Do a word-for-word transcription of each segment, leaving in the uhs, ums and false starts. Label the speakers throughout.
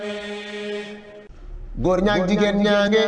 Speaker 1: góor ñaag jigéen ñaange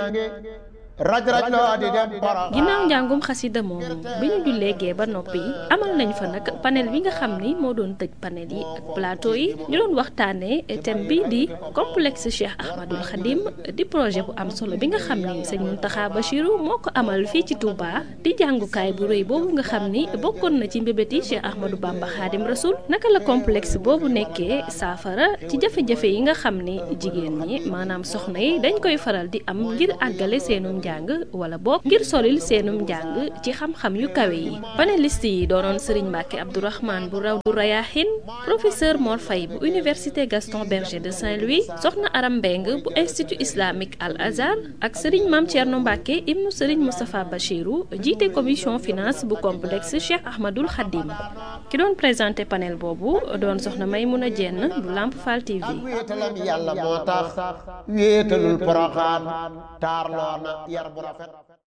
Speaker 1: raj raj loo di dem para
Speaker 2: ginnaaw njàngum xasida moomu bi ñu jullee gee ba noppi amal nañ fa nag panel bi nga xam ni moo doon tëj panel yi ak plateau yi ñu doon waxtaanee thème bi di complexe Cheikh Ahmadul Khadim di projet bu am solo bi nga xam ni sëñ Mountakha Bachirou moo ko amal fii ci Touba di jàngukaay bu rëy boobu nga xam ni bokkoon na ci mbébéti Cheikh Ahmadou Bamba Khadim Rasoul naka la complexe boobu nekkee saafara ci jafe-jafe yi nga xam ni jigéen ñi maanaam soxna yi dañ koy faral di am ngir àggale seenum njàng wala boog ngir solil seenum njàng ci xam-xam yu kawe yi panéliste yi doonoon Serigne Mbacké Abdourahmane bu Rawdu Rayahin professeur Mor Faye bu université Gaston Berger de Saint-Louis soxna Aram Mbeng bu institut islamique Al Azhar ak Serigne Mame Thierno Mbacké ibnu Serigne Moustapha Bachirou jiite commission finance bu complexe Cheikh Ahmadul Khadim ki doon présenté panel boobu doon soxna Maymouna Dieng bu Lamp Fall T V.
Speaker 1: wéetalam yàlla moo tax wéetalul poroxaan taarloo na yar bu rafet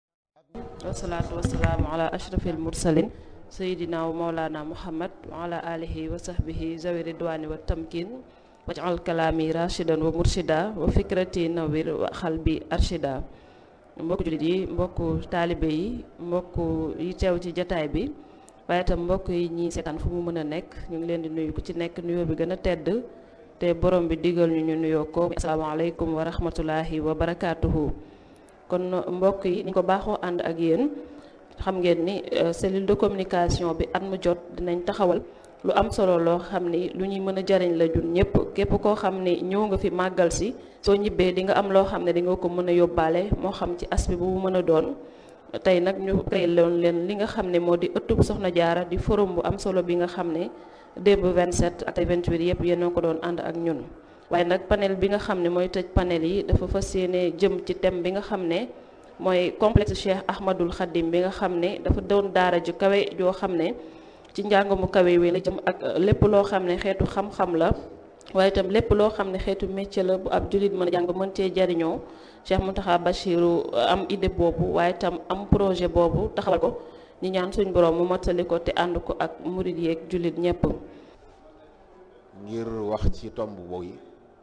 Speaker 3: wasalaatu wasalaamu ala ashrafil mursalin sayidina wa maulana muhammad wa ala alihi wa sahbihi zawi ridwani wa tamkin waj'al kalami rashidan wa murshida wa fikrati nawir wa xalbi arshida mbokku jullit yi mbokku taalibe yi mbokku yi teew ci jataay bi waaye itam mbokk yi ñi seetaan fu mu mën a nekk ñu ngi leen di nuyu ku ci nekk nuyoo bi gën a tedd te borom bi digal ñu ñu nuyoo ko asalaamaaleykum wa rahmatullahi wa barakaatuhu. kon mbokk yi ni ko baaxoo ànd ak yéen xam ngeen ni cellule de communication bi at mu jot dinañ taxawal lu am solo loo xam ni lu ñuy mën a jariñ la jun ñëpp képp koo xam ni ñëw nga fi màggal si soo ñibbee di nga am loo xam ne di nga ko mën a yóbbaale moo xam ci aspect bu mu mën a doon. tey nag ñu créé loon leen li nga xam ne moo di ëttub Soxna Jaara di forum bu am solo bi nga xam ne démb vingt-sept ak vingt-huit yëpp yéen a ko doon ànd ak ñun. waaye nag panel bi nga xam ne mooy tëj panel yi dafa fas yéene jëm ci thème bi nga xam ne mooy complexe Cheikh Ahmadul Khadim bi nga xam ne dafa doon daara ju kawe joo xam ne ci njàng mu kawe wi la jëm ak lépp loo xam ne xeetu xam-xam la waaye itam lépp loo xam ne xeetu métier la bu ab jullit mën a jàng mën cee jariñoo Cheikh Mountakha Bachirou am idée boobu waaye itam am projet boobu taxawal ko ñi ñaan suñ borom mu mottali ko te ànd ko ak murid yeeg jullit ñëpp.
Speaker 4: ngir wax ci tomb boobu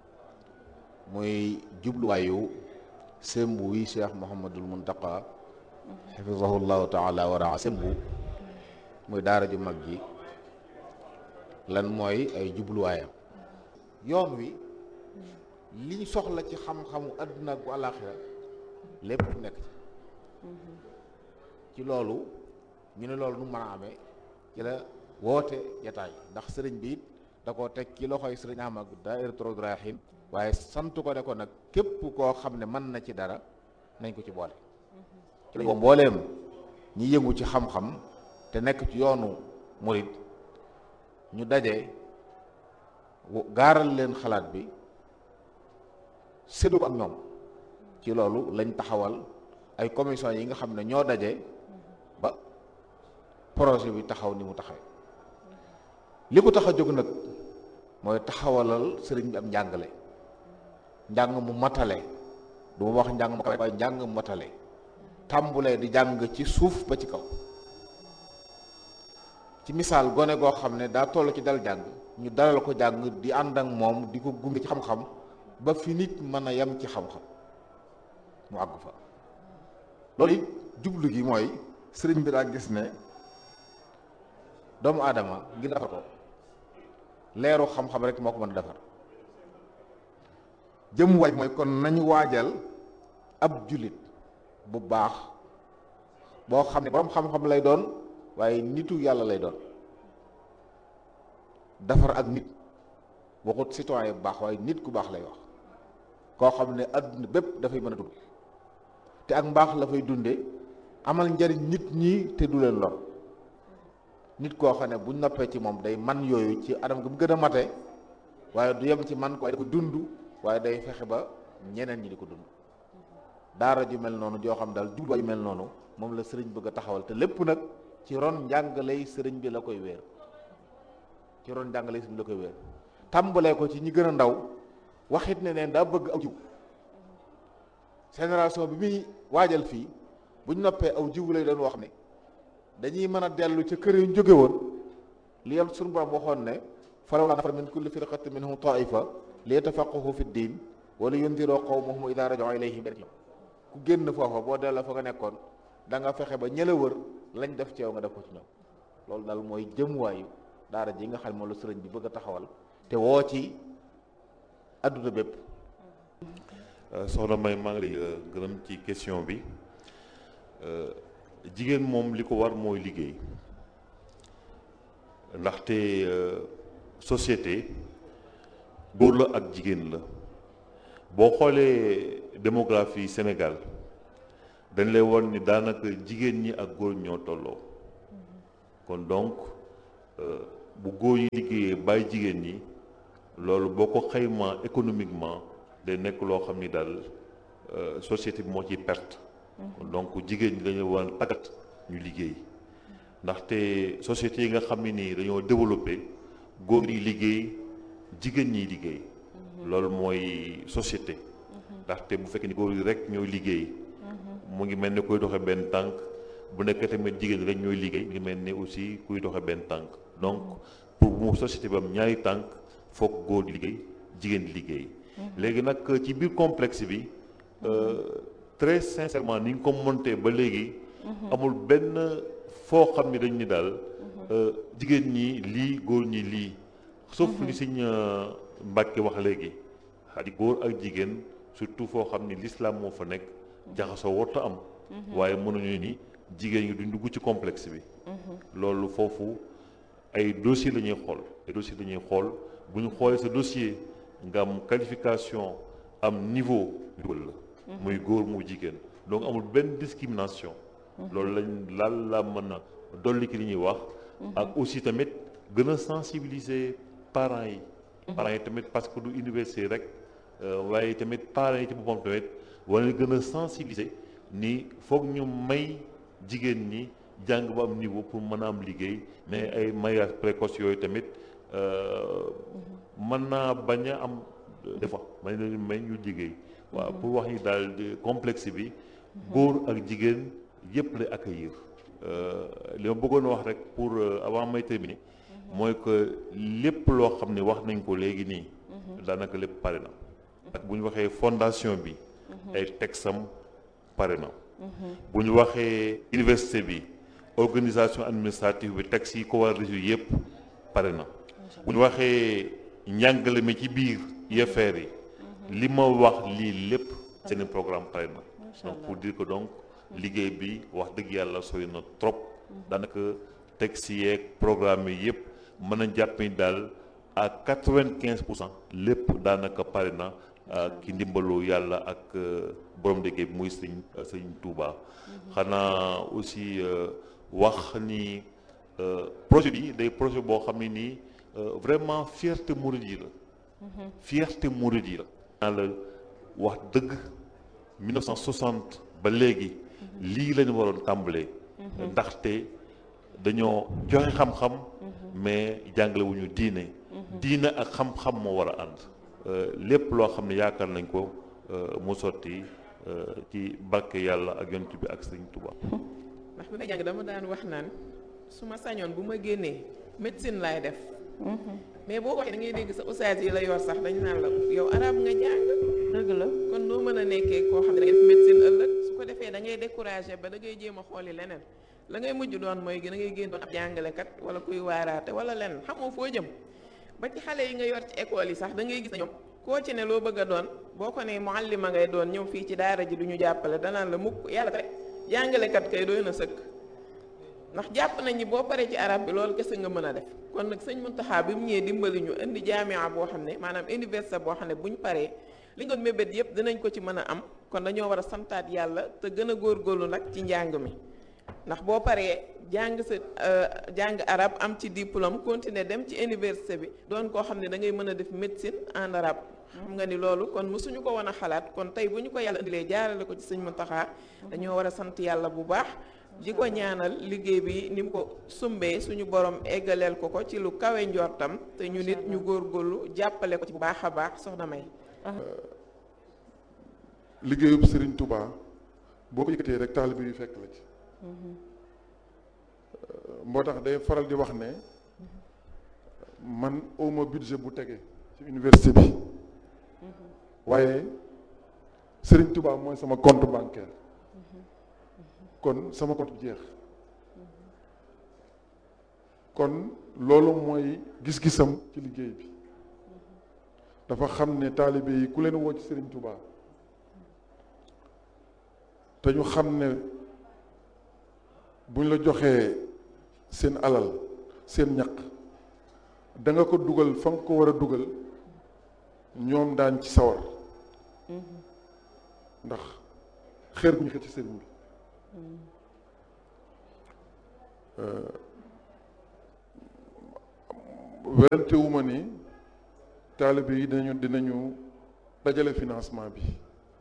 Speaker 4: muy jubluwaayu sembu wi Cheikh Mouhamadul Mountakha xafizahullahu taala wa raa sembu muy daara ju mag ji lan mooy ay jubluwaayam yoon wi liñ soxla ci xam-xamu àdduna ak bu àllaaxira lépp nekk ci ci loolu ñu ne loolu nu mën a amee ci la woote jataay ndax sëriñ bi it da koo teg ci loxoy sëriñ Ahmad daayiratu Rawdu Rayaahiin waaye sant ko ne ko nag képp koo xam ne mën na ci dara nañ ko ci boole ci la mbooleem ñi yëngu ci xam-xam te nekk ci yoonu murid ñu daje gaaral leen xalaat bi séddu ko ak ñoom ci loolu lañ taxawal ay commission yi nga xam ne ñoo daje ba projet bi taxaw ni mu taxawee li ko tax a jóg nag mooy taxawalal sëriñ bi am njàngale njàng mu matale du ma wax njàng mu kawe waaye njàng mu matale tàmbulee di jàng ci suuf ba ci kaw ci misaal gone goo xam ne daa toll ci dal jàng ñu dalal ko jàng di ànd ak moom di ko gunge ci xam-xam ba fi nit mën a yem ci xam-xam mu àgg fa loolu it jublu gi mooy sëriñ bi daa gis ne doomu aadama ngir defar ko leeru xam-xam rek moo ko mën a defar jëm waaj mooy kon nañu waajal ab jullit bu baax boo xam ne borom xam-xam lay doon waaye nitu yàlla lay doon defar ak nit waxut citoyen bu baax waaye nit ku baax lay wax koo xam ne adduna bépp dafay mën a dund te ak mbaax la fay dunde amal njariñ nit ñi te du leen lor nit koo xam ne bu noppee ci moom day man yooyu ci anam gi mu gën a mate waaye du yem ci man ko ko dund waaye day fexe ba ñeneen ñi di ko dund daara ju mel noonu joo xam daal jubluwaay ju mel noonu moom la sëriñ bëgg a taxawal te lépp nag ci ron njàngaley sëriñ bi la koy wéer ci ron njàngaley sëriñ bi la koy wéer tàmbalee ko ci ñi gën a ndaw waxit ne neen daa bëgg aw jiw génération bi muy waajal fii buñ noppee aw jiw lay doon wax ne dañuy mën a dellu ca kër yu jóge woon li yam suñu borom waxoon ne falawlaa nafara min kulli firqatin minhum taifa li yatafaqqahu fi diin wala yundiroo qawmahum idaa raja'uu ilayhim. ku génn foofa boo delloo fa nga nekkoon da nga fexe ba ñëla wër lañ def ci yow nga def ko ci ñoom. loolu daal mooy jëmuwaayu daara ji nga xam moom la sëriñ bi bëgg a taxawal te woo ci adduna bépp.
Speaker 5: soxna May maa ngi lay gërëm ci question bi. jigéen moom li ko war mooy liggéey ndaxte société góor la ak jigéen la boo xoolee démographie Sénégal dañ lay won ni daanaka jigéen ñi ak góor ñoo tolloo kon donc bu góor yi liggéeyee bàyyi jigéen ñi loolu boo ko xaymaa économiquement day nekk loo xam ni daal société bi moo ciy perte. donc jigéen ñi dañoo war a tàggat ñu liggéey ndaxte société yi nga xam ne nii dañoo développé góor yi liggéey jigéen ñiy liggéey loolu mooy société ndaxte bu fekkee ni góor yi rek ñooy liggéey mu ngi mel ni kuy doxe benn tànk bu nekkee tamit jigéen rek ñooy liggéey mu ngi mel ni aussi kuy doxe benn tànk donc pour mu société bi am ñaari tànk foog góor di liggéey jigéen di liggéey léegi nag ci biir complexe bi très sincèrement ni ñu ko monté ba léegi amul benn foo xam ni dañ ni daal jigéen ñi lii góor ñi lii sauf li Sëñ Mbàkke wax léegi xadi góor ak jigéen surtout foo xam ni l'islam moo fa nekk jaxasoo warta am waaye mënuñu ni jigéen ñi duñ dugg ci complexe bi loolu foofu ay dossier la ñuy xool ay dossier la ñuy xool bu ñu xoolee sa dossier nga am qualification am niveau dugal la muy góor mu jigéen donc amul benn discrimination loolu lañ laal la mën a dolli ki li ñuy wax ak aussi tamit gën a sensibiliser parents yi parents yi tamit parce que du université rek waaye tamit parents yi ci boppam tamit wala gën a sensibiliser ni foog ñu may jigéen ñi jàng ba am niveau pour mën a am liggéey mais ay mariage précoce yooyu tamit mën naa bañ a am des fois may leen may ñu liggéey waaw pour wax ni daal complexe bi góor ak jigéen yëpp lay accueillir li ma bëggoon wax rek pour avant may terminer mooy que lépp loo xam ne wax nañ ko léegi nii daanaka lépp pare na ak bu ñu waxee fondation bi ay texam pare na bu ñu waxee université bi organisation administrative bi texte yi ko war a résoudre yëpp pare na bu ñu waxee njàngale mi ci biir I F R yi li ma wax lii lépp seen programme pare na donc pour dire que donc liggéey bi wax dëgg yàlla sori na trop daanaka texte yeeg programme yi yëpp mën a jàpp ni daal à quatre-vingt-quinze pour cent lépp daanaka pare na ki ndimbalu yàlla ak borom liggéey bi muy sëñ sëñ Touba xanaa aussi wax ni projet bi day projet boo xam ne nii vraiment fierté mouride yi la fierté mouride yi la naa la wax dëgg mille neuf cent soixante ba léegi lii lañu waroon tàmbalee ndaxte dañoo joxe xam-xam mais jàngale wu ñu diine diine ak xam-xam moo war a ànd lépp loo xam ne yaakaar nañ ko mu sotti ci barke yàlla ak yonent bi ak Sëriñ Tuubaa.
Speaker 6: ndax bi may jàng dama daan wax naan su ma sañoon bu ma génnee médecine laay def mais boo waxee da ngay dégg sa ustaas yi la yor sax dañ naan la yow arab nga jàng dëgg la kon noo mën a nekkee koo xam ne da ngay def médecine ëllëg su ko defee da ngay découragé ba da ngay jéem a xooli leneen la ngay mujj doon mooy da ngay génn doon ab jàngalekat wala kuy waaraate wala leneen xamoo foo jëm ba ci xale yi nga yor ci école yi sax da ngay gis na ñoom koo ci ne loo bëgg a doon boo ko ne muallima ngay doon ñëw fii ci daara ji du ñu jàppale danaan la mukk yàlla rek jàngalekat kay doy na sëkk ndax jàpp nañ ni boo paree ci arab bi loolu kese nga mën a def kon nag sëñ Muntaxa bi mu ñëwee dimbali ñu indi jaamia boo xam ne maanaam université boo xam ne bu ñu paree li ñu doon mébét yëpp dinañ ko ci mën a am kon dañoo war a santaat yàlla te gën a góorgóorlu nag ci njàng mi ndax boo paree jàng sa jàng arab am ci diplôme continuer dem ci université bi doon koo xam ne da ngay mën a def médecine en arabe xam nga ni loolu kon mësuñu ko woon a xalaat kon tey bu ñu ko yàlla indilee jaarale ko ci sëñ Muntaxa dañoo war a sant yàlla bu baax di ko ñaanal liggéey bi ni mu ko sumbee suñu borom eggaleel ko ko ci lu kawe njortam te ñu nit ñu góorgóorlu jàppale ko ci bu baax a baax soxna May.
Speaker 7: liggéeyub Serigne Touba boo ko yëkkatee rek taalibe yu fekk la ci. moo tax day faral di wax ne man awma budget bu tege ci université bi waaye Serigne Touba mooy sama compte bancaire kon sama compte jeex kon loolu mooy gis-gisam ci liggéey bi dafa xam ne taalibe yi ku leen woo ci Serigne Touba te ñu xam ne buñ la joxee seen alal seen ñaq da nga ko dugal fa nga ko war a dugal ñoom daan ci sawar ndax xeer bu ñu xëcc ci sëriñ bi werante wu ma ni taalibe yi dinañu dinañu dajale financement bi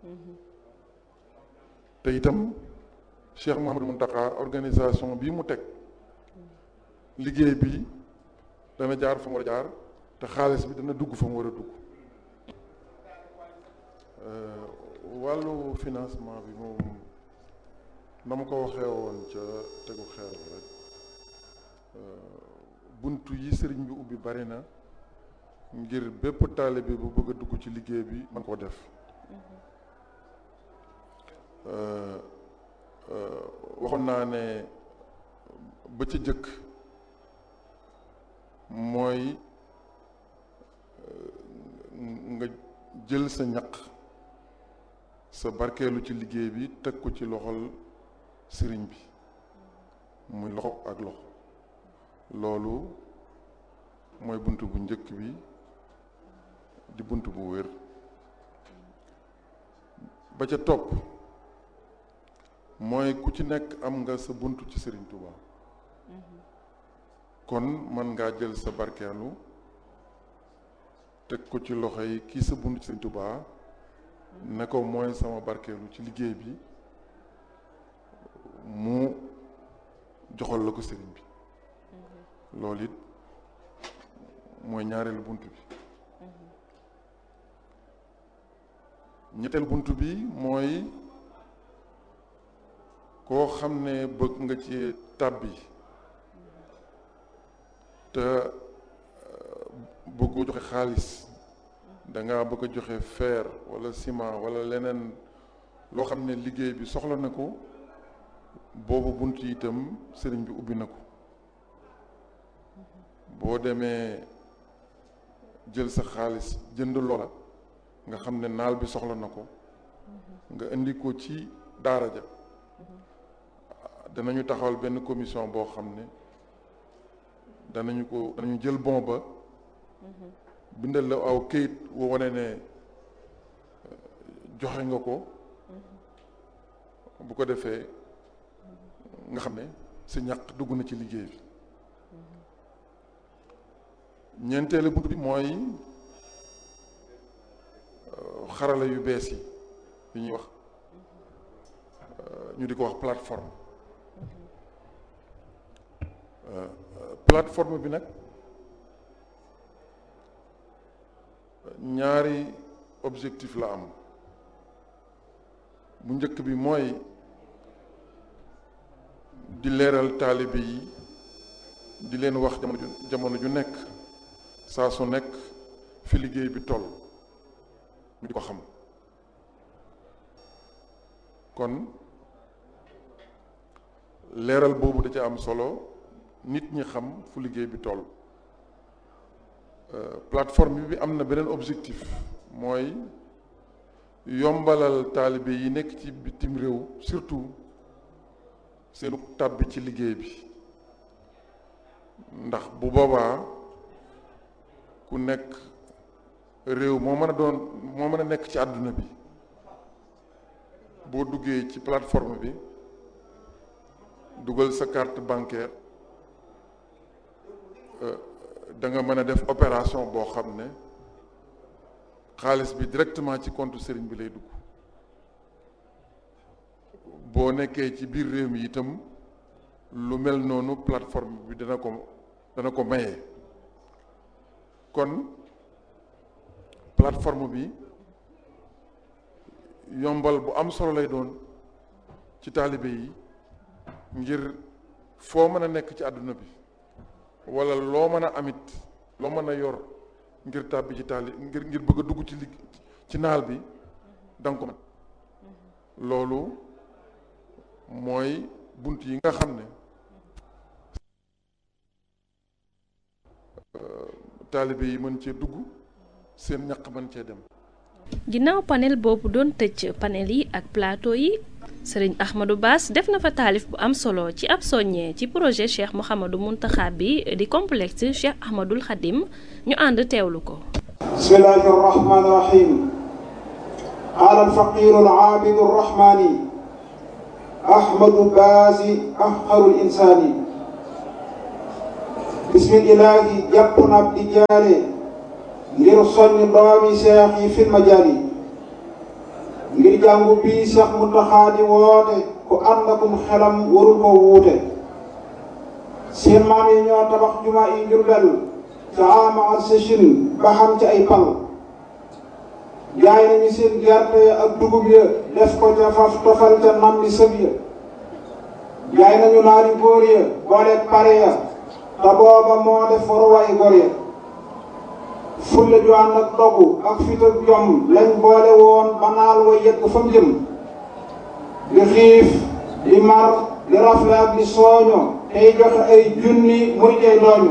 Speaker 7: te itam Cheikh Mouhamadou Mountakha organisation bii mu teg liggéey bi dana jaar fa mu war a jaar te xaalis bi dana dugg fa mu war a dugg wàllu financement bi moom na ma ko waxee woon ca tegu xeer bi rek buntu yi sëriñ bi ubbi bari na ngir bépp taalibe bu bëgg a dugg ci liggéey bi man koo def waxoon naa ne ba ca jëkk mooy nga jël sa ñaq sa barkeelu ci liggéey bi teg ko ci loxol sëriñ bi muy loxo ak loxo loolu mooy bunt bu njëkk bi di bunt bu wér ba ca topp mooy ku ci nekk am nga sa bunt ci Sëriñ Tuuba kon mën ngaa jël sa barkeelu teg ko ci loxo yi kii sa bunt ci Sëriñ Tuuba ne ko mooy sama barkeelu ci liggéey bi mu joxal la ko sëriñ bi loolu it mooy ñaareelu bunt bi ñetteel bunt bi mooy koo xam ne bëgg nga ci tàbbi te bëggoo joxe xaalis danga bëgg a joxe fer wala ciment wala leneen loo xam ne liggéey bi soxla na ko boobu bunt yi itam sëriñ bi ubbi na ko boo demee jël sa xaalis jënd loola nga xam ne naal bi soxla na ko nga indi ko ci daara ja danañu taxawal benn commission boo xam ne danañu ko danañu jël bon ba bindal la aw këyit woo wane ne joxe nga ko bu ko defee nga xam ne sa ñàq dugg na ci liggéey bi ñeenteelu bunt bi mooy xarala yu bees yi yu ñuy wax ñu di ko wax plateforme plateforme bi nag ñaari objectif la am bu njëkk bi mooy di leeral taalibe yi di leen wax jamono ju jamono ju nekk saa su nekk fi liggéey bi toll ñu di ko xam kon leeral boobu da ca am solo nit ñi xam fu liggéey bi toll plateforme bi am na beneen objectif mooy yombalal taalibe yi nekk ci bitim réew surtout seenu tàbbi ci liggéey bi ndax bu boobaa ku nekk réew moo mën a doon moo mën a nekk ci àdduna bi boo duggee ci plateforme bi dugal sa carte bancaire da nga mën a def opération boo xam ne xaalis bi directement ci compte sëriñ bi lay dugg boo nekkee ci biir réew mi itam lu mel noonu plateforme bi dana ko dana ko maye kon plateforme bi yombal bu am solo lay doon ci taalibe yi ngir foo mën a nekk ci àdduna bi wala loo mën a amit loo mën a yor ngir tàbbi ci taali ngir ngir bëgg a dugg ci ligg ci naal bi da nga ko mën loolu mooy bunt yi nga xam ne taalibe yi mën cee dugg seen ñaq mën cee dem.
Speaker 2: ginnaaw panel boobu doon tëj panel yi ak plateau yi sëriñ Ahmadou Bass def na fa taalif bu am solo ci ab soññee ci projet Cheikh Mouhamadou Mountakha bi di complexe Cheikh Ahmadoul Khadim ñu ànd teewlu ko.
Speaker 8: bismillahi rahmani rahim qaala alfaqiru alaabidu arrahmani Ahmadou Bass afqarul insaani bismillahi jàpp na di jaare ngir soññ doomi seex yi fil majaali ngir jàngu bii Seex Muntaxa di woote ku ànd akum xelam warul ko wuute seen maam yi ñoo tabax jumaa yi Jurbel ca ama ak sëchin ba xam ci ay pal jaay nañu seen gerte ya ak dugub ya def ko ca faf tofal ca nam di sëb ya jaay nañu naari góor ya booleeg pare ya te booba moo def waruwaay góor ya fulle ju ànd ak dogu ak fit ak jom lañ boole woon ba naal wa yegg fa mu jëm di xiif di mar di rafle ak di sooño tey joxe ay junni muy tey dooñu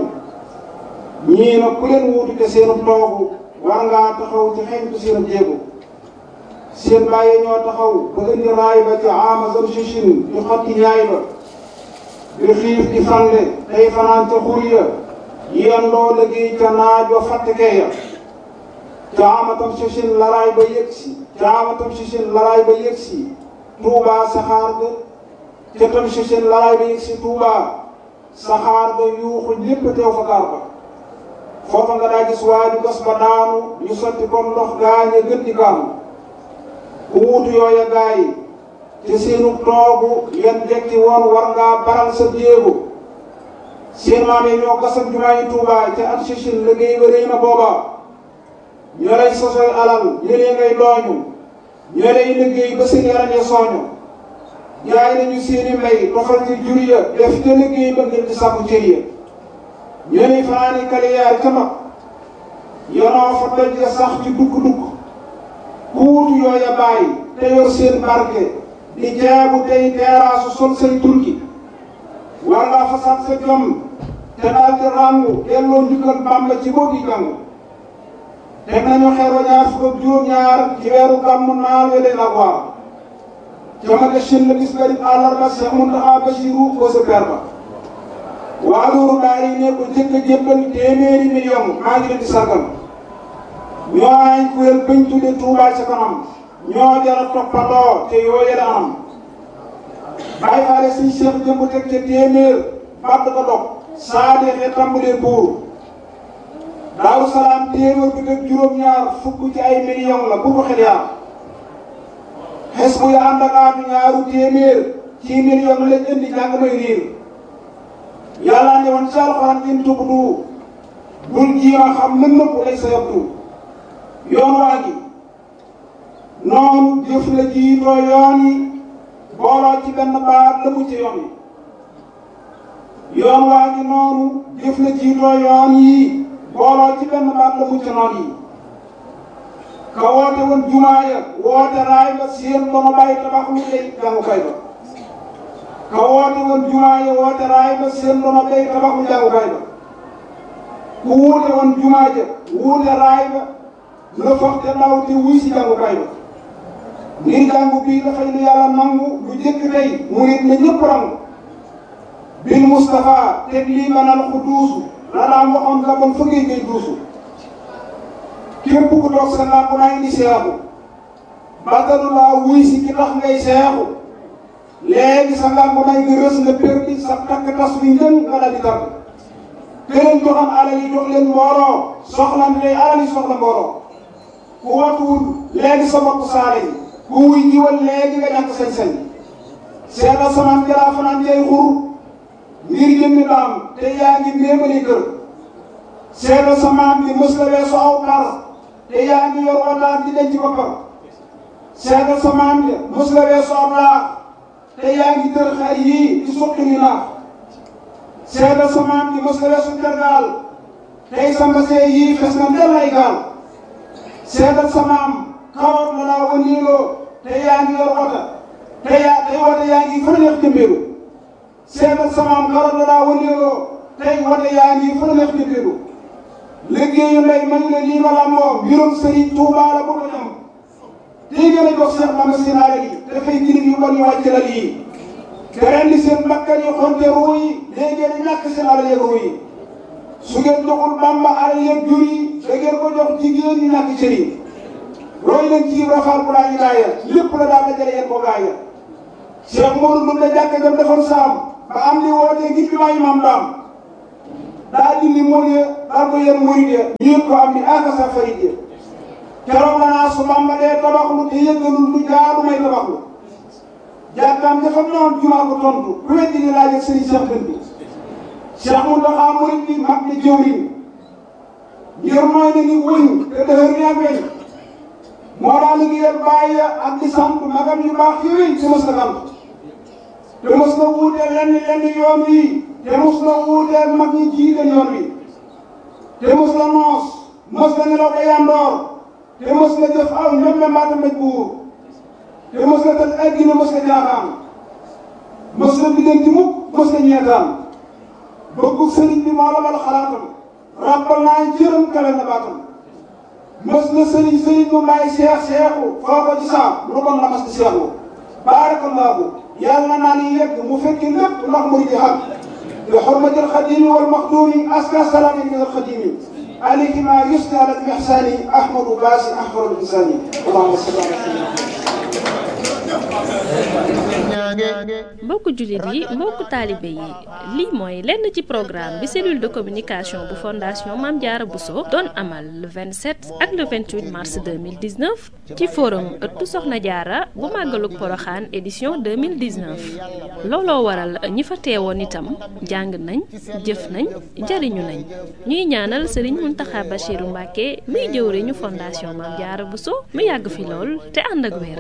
Speaker 8: ñii nag ku leen wuutu te seenub toogu war ngaa taxaw ci xeñtu seenub jéego seen bàyyi ñoo taxaw ba indi raay ba ci ama zam sichin di xotti ñaay ba di xiif di fande tey fanaan ca xur ya yendoo liggéey ca naaj wa fàttekee ya caamatam sichin laraay ba yëg si caamatam sichin laraay ba yëg si tuubaa saxaar ga ca tam sichin laraay ba yëg si tuubaa saxaar ga yuuxu lépp teew fa gaar ba foofa nga daa gis waaju gas ba daanu ñu sotti comme ndox gaañe gën di gaanu ku wuutu yooya gaay ci seenu toogu yan jekki woon war ngaa baral sa jéego seen maam yi ñoo gasam jumaa yi Tuubaa ca at sichin liggéey ba rëy na booba ñoo lay sosoy alal ñëlee ngay dooñu ñoo lay liggéey ba seen yaram ya sooñu jaay nañu seeni mbay tofal ci jur ya def ca liggéey ba ngir di sàkku cër ya ñoo lay fanaani kaliyaar ca mag yonoo fa doj ya sax ci dugg-dugg kuutu yooya bàyyi te yor seen barke di jeebu tey teeraasu sol say turki war ngaa fasaat sa jom te daal di ràngu delloo njukkal Bàmba ci boogi jàngu teg nañu xeer wa ñaar fukk ak juróom-ñaar ci weeru gàmmu naal we leen ak waar jamage shin la bis bari àllarba Seex Muntaxa Basiru ko sa per ba waa loolu daal yi ne ko jëkk a jébbal téeméeri million maa ngi leen di sargal ñoo ay kuréel bañ tudde Tuubaa ca kanam ñoo jara toppandoo te yooye la anam bàyyi faale suñ seex jëmb teg ca téeméer bàtt ko dog saa deexee tàmbalee buur Daaru Salaam téeméer bi teg juróom-ñaar fukk ci ay million la bu ko xel yaa xes bu ya ànd ak aatu ñaaru téeméer ci million lañ indi jàng may riir yàlla ne woon ci alxuraan in tubdu bul jiima xam mën nëpp lay sa yabdu yoon waa gi noonu jëf la jiitoo yoon yi booloo ci benn baat la mu ci yoon yi yoon waa ngi noonu jëf la jiitoo yoon yi booloo ci benn baat la mu ci noon yi ka woote woon jumaa ya woote raay ba seen dono bàyyi tabax lu lay jàngukaay ba ka woote woon jumaa ya woote raay ba seen dono bàyyi tabax lu jàngukaay ba ku wuute woon jumaa ja wuute raay ba la foog te daw te wuy si jàngukaay ba ngir jàngu bii dafay lu yàlla nangu lu jëkk tey murit na ñëpp rangu bil Mustafa teg lii manal ku duusu la daan waxoon la bon fa ngay ngay duusu képp ku toog sa làmp naa indi seexu bàttalu laa wuy si ki tax ngay seexu léegi sa làmp naa nga rës nga perdi sa takk tas wi njën nga dal di tàgg këleen joxam alal yi jox leen mbooloo soxlan tey alal yi soxla mbooloo ku watuwul léegi sa bopp saale yi ku wuy jiwal léegi nga ñàkk sañ-sañ seetal samaan jalaa fanaan jay xur ngir jëmmi daam te yaa ngi méemali kër seetal samaan bi mës la weesu aw par te yaa ngi yor wataat di denc boppam seetal samaan bi mës la weesu aw laax te yaa ngi tër xar yii di suqi ni naax seetal samaan bi mës la weesu tergaal tey sa mbasee yii fes na ndel ay gaal seetal samaam kawat la laa wëndeeloo te yaa ngi yor wata te yaa tey wata yaa ngi fa neex jëmbeelu seetal samaam kawat la laa wëndeeloo tey wata yaa ngi fa neex jëmbeelu liggéeyu ndey man la lii ma lamboo mbirum Sëriñ Tuubaa la bëgg ñam tey gën a jox Cheikh Bamba sinaare yi dafay girib yu bon yu wàcc la lii te ren di seen bakkan yi xonte ruu yi léegi di ñàkk seen alal yeeg ruu yi su ngeen joxul Bamba alal yeeg jur yi da ngeen ko jox jigéen ñi ñàkk cër yi roy leen ci rafal bu laa ñu gaaya lépp la daal dajale yéen ko gaaya Cheikh Modou Ndoum la jàkk jam defoon saam ba am li wootee ngir bi maayi maam daam daa dindi mool ya daal ko yéen murid ya ñu yëg ko am ni akasa farid ya keroog la naa su Bamba dee tabaxlu te yëggalul lu jaadu may tabaxlu jàkkaam dafa noon jumaa ko tontu ku weddi ni laaj ak sëriñ Cheikh Dën bi Cheikh Mountakha murid bi mag ni jëwriñ ngir mooy ne ni wëñ te dëhër ni ak weñ moo daa liggéeyal bàyyi ak di sant magam yu baax yi wéy te mës na sant te mës na wuuteel lenn lenn yoon wi te mës na wuuteel mag ñi jiite yoon wi te mës na noos mës na nelaw ba yandoor te mës na jëf aw ñoom la mbaata mbéj buur te mës na tal addina mës na jaaxaan mës na biddanti mukk mës na ñeetaan bëggu sëriñ bi moo la bal xalaatam ràbbal naa jërëm kale na baatam mës na sëriñ sëriñ mu may seex seexu foo ko ci saam lu kon la mas di seexu baarakallaahu yàlla naa ni yegg mu fekki lépp ndax muy di xam bi xurmatil xadimi wal maxduumi aska salaami min al xadimi alayhi ma yusni ala al ihsani ahmadu baasi ahmadu insani allahumma salli ala
Speaker 2: mbokku jullit yi mbokku taalibe yi lii mooy lenn ci programme bi cellule de communication bu fondation Mame Diarra Bousso doon amal le vingt-sept ak le vingt-huit mars deux mille dix-neuf ci forum ëttu Soxna Diarra bu màggalug Poroxaan édition deux mille dix-neuf looloo waral ñi fa teewoon itam jàng nañ jëf nañ jariñu nañ ñuy ñaanal Serigne Mountakha Bachirou Mbacké muy jëwriñu fondation Mame Diarra Bousso mu yàgg fi lool te ànd ak wér.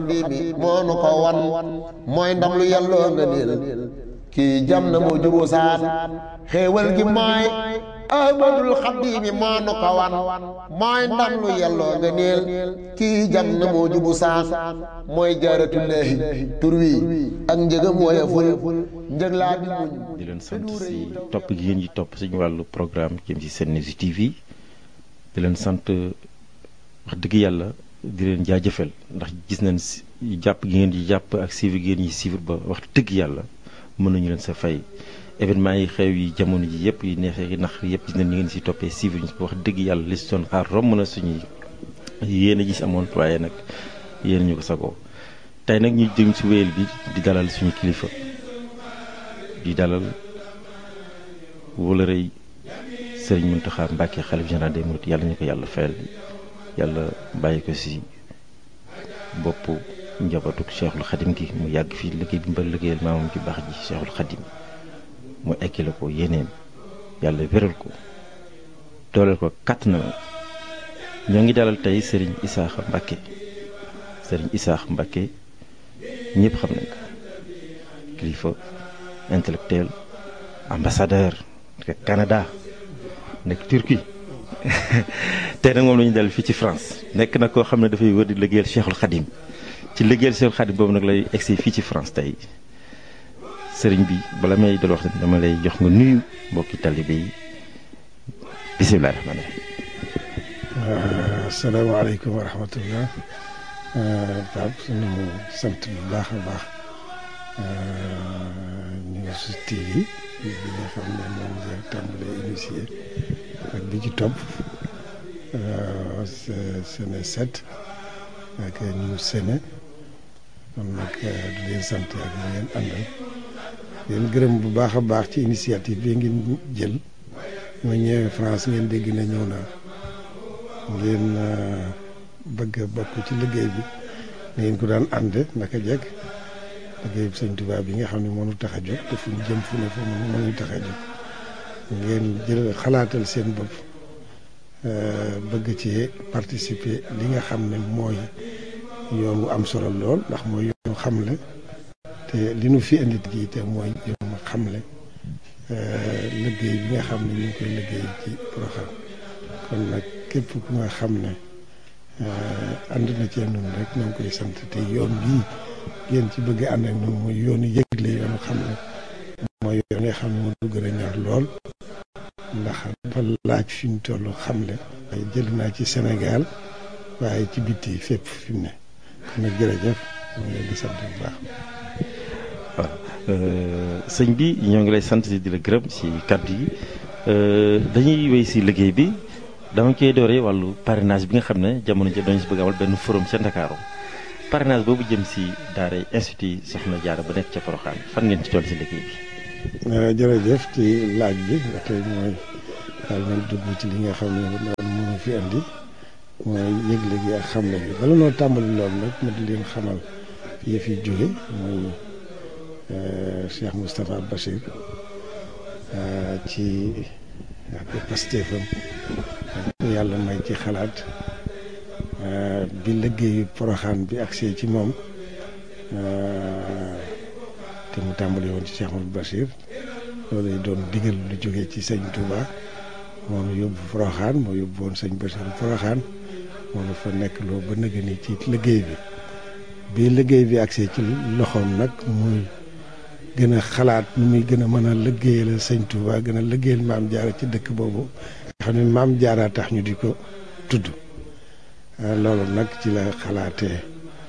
Speaker 1: mooy ndam lu yàlloo nga niil kii jam na moo juboo saan xéewal gi mooy ahmadul xadimi moo nu ko wan mooy ndam lu yàlloo nga niil kii jam na moo jubu saan mooy jaaratullaahi tur wi ak njëgam woyeful njëg laa di muñ
Speaker 9: di leen sant si topp gi ngeen yi topp suñu wàllu programme jëm ci Senews T V di leen sant wax dëgg yàlla di leen jaajëfal ndax gis nañ si jàpp gi ngeen di jàpp ak suivre gi ngeen ñi suivre ba wax dëgg yàlla mën nañu leen sa fay événement yi xew yi jamono ji yëpp yi neexee yi nax yëpp gis nañ ñi ngeen si toppee suivre ñu wax dëgg yàlla li si doon xaar romb na suñuy yéen a gis amoon waaye nag yéen ñu ko sagoo tey nag ñu jëm si wéyal bi di dalal suñu kilifa di dalal wala rëy Serigne Mountakha Mbacké xalif général des mourides yàlla ñu ko yàlla fayal yàlla bàyyi ko si bopp njabootuk Cheikhul Khadim gi mu yàgg fii liggéey bi mbal liggéeyal maamam ci baax ji Cheikhul Khadim mu ekkile ko yeneen yàlla wéral ko dooleel ko kàttanam ñoo ngi dalal tey Serigne Issakha Mbacké Serigne Issakha Mbacké ñëpp xam nañ ko kilifa intellectuel ambassadeur nekk Canada nekk Turquie tey nag moom la ñu dal fii ci France nekk na koo xam ne dafay wër di liggéeyal Cheikhul Khadim ci liggéeyal Cheikhul Khadim boobu nag lay egsi fii ci France tey sëriñ bi bala may dal wax dama lay jox nga nuyu mbokki talibé yi bisimilah rahmaani
Speaker 10: rahiim. asalaamaaleykum wa rahmatullah. Pape suñu sant bu baax a baax News T V bi nga xam ne moom nga tàmbalee initié ak bi ci topp Sene sept ak News Sene kon nag di leen sant ak ñu ngeen àndal leen gërëm bu baax a baax ci initiative bi ngeen jël ma ñëwee France ngeen dégg na ñëw naa ngeen bëgg a bokk ci liggéey bi ngeen ko daan ànde naka jekk liggéey bi Sëñ Tuubaa bi nga xam ne moo ñu tax a jóg te fu ñu jëm fu ne fu moo ñu tax a jóg ngeen jël xalaatal seen bopp bëgg ci participer li nga xam ne mooy yoon wu am solo lool ndax mooy yoon xamle te li nu fi indi gi te mooy yoon xamle liggéey bi nga xam ne ñu ngi koy liggéey ci Porokhane kon nag képp ku nga xam ne ànd na cee noonu rek ñoo ngi koy sant te yoon bii ngeen ci bëgg ànd ak noonu mooy yoonu yëgle yoonu xam ne mooy yoon nga xam ne moo du gën a ñor lool ndax dafa laaj fi mu toll xam le waaye jël naa ci Sénégal waaye ci bitti fépp fi mu ne kon nag jërëjëf ñoo ngi leen di sant bu baax.
Speaker 9: waaw sëñ bi ñoo ngi lay sant di la gërëm ci kàddu yi dañuy wéy ci liggéey bi dama koy dooree wàllu parrainage bi nga xam ne jamono ji dañu si bëgg amal benn forum ca Ndakaaru parrainage boobu jëm ci daara institut Soxna Jaara ba nekk ca Porokhane fan ngeen ci toll ci liggéey bi.
Speaker 10: jërëjëf ci laaj bi ba tey mooy daal nañ dugg ci li nga xam ne daal mënu fi andi mooy yëgle gi ak xamle bi bala noo tàmbali loolu nag ma di leen xamal yëf yi jóge mooy Cheikh Moustapha Bachir ci ak pastéefam yàlla may ci xalaat bi liggéeyu Porokhane bi agsee ci moom te mu tàmbali woon ci Cheikh Mouhamadou Bachir loolu lay doon digal lu jógee ci sëñ Touba moom yóbbu Porokhane moo yóbbu woon sëñ Bachir Porokhane moom fa nekk loo ba nëgë ni ci liggéey bi bi liggéey bi agsee ci loxoom nag muy gën a xalaat nu muy gën a mën a liggéeyal sëñ Touba gën a liggéeyal Maam Jaara ci dëkk boobu nga xam ne Maam Jaara tax ñu di ko tudd loolu nag ci la xalaatee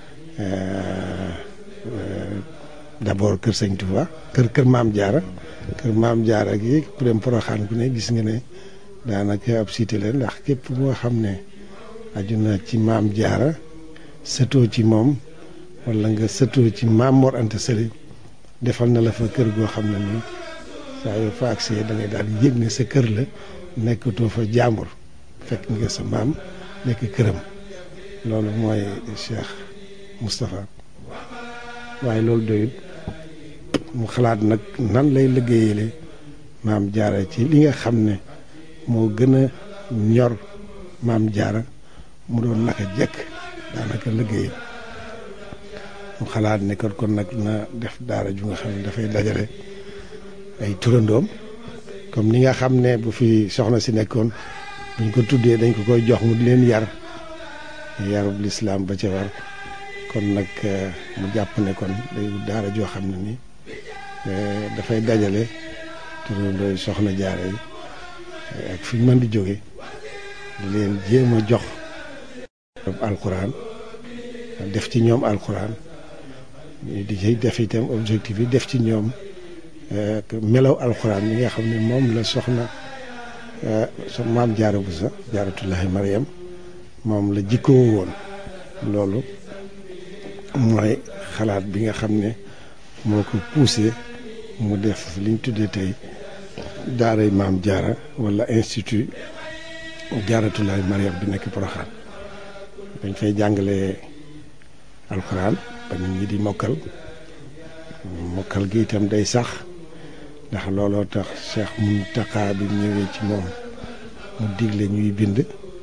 Speaker 10: d'abord kër sëñ Touba kër kër Maam Jaara kër Maam Jaara gi ku dem Porokhane ku ne gis nga ne daanaka ab cité la ndax képp moo xam ne aju na ci Maam Jaara sëtoo ci moom wala nga sëtoo ci Maam Mor Anta Sali defal na la fa kër goo xam ne nii saa yoo fa agsee da ngay daal di yëg ne sa kër la nekkatoo fa jàmbur fekk nga sa maam nekk këram loolu mooy Cheikh Moustapha waaye loolu doyut mu xalaat nag nan lay liggéeyale Maam Jaara ci li nga xam ne moo gën a ñor Maam Jaara mu doon naka jekk daanaka liggéey mu xalaat ne kon kon nag na def daara ju nga xam ne dafay dajale ay turandoom comme ni nga xam ne bu fi soxna si nekkoon buñ ko tuddee dañ ko koy jox mu di leen yar yarub lislaam ba ca war kon nag mu jàpp ne kon day daara joo xam ne ni dafay dajale turandooy Soxna Jaara yi ak fi mën di jóge di leen jéem a jox alquran def ci ñoom alquran di ci def itam objectif yi def ci ñoom melaw alxuraan yi nga xam ne moom la soxna so Maam Jaara Buso Jaaratullaahi Mariam moom la jikkoo woon loolu mooy xalaat bi nga xam ne moo ko poussé mu def liñ tuddee tey daaray Maam Jaara wala institut Jaaratullaahi Mariam bi nekk Porokhane dañ fay jàngale alxuraan ba nit ñi di mokkal mokkal gi itam day sax ndax looloo tax Cheikh Mountakha bi ñëwee ci moom mu digle ñuy bind